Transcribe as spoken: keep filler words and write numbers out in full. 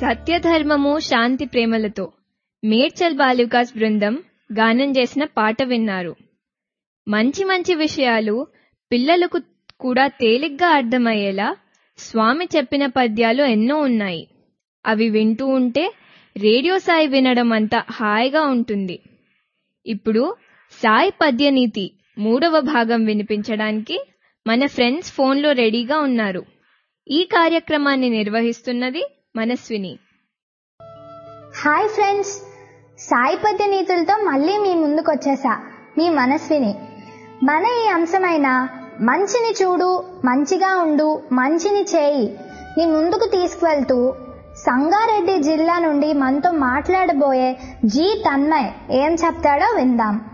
సత్యధర్మము శాంతి ప్రేమలతో మేడ్చల్ బాలికాస్ బృందం గానం చేసిన పాట విన్నారు. మంచి మంచి విషయాలు పిల్లలకు కూడా తేలిగ్గా అర్థమయ్యేలా స్వామి చెప్పిన పద్యాలు ఎన్నో ఉన్నాయి. అవి వింటూ ఉంటే రేడియో సాయి వినడం అంత హాయిగా ఉంటుంది. ఇప్పుడు సాయి పద్యనీతి మూడవ భాగం వినిపించడానికి మన ఫ్రెండ్స్ ఫోన్లో రెడీగా ఉన్నారు. ఈ కార్యక్రమాన్ని నిర్వహిస్తున్నది మనస్విని. హాయ్ ఫ్రెండ్స్, సాయి పద్యనీతులతో మళ్ళీ మీ ముందుకు వచ్చేసా మీ మనస్విని. మన ఈ అంశమైన మంచిని చూడు, మంచిగా ఉండు, మంచిని చేయి నీ ముందుకు తీసుకువెళ్తూ సంగారెడ్డి జిల్లా నుండి మనతో మాట్లాడబోయే జీ తన్మయ్ ఏం చెప్తాడో విందాం.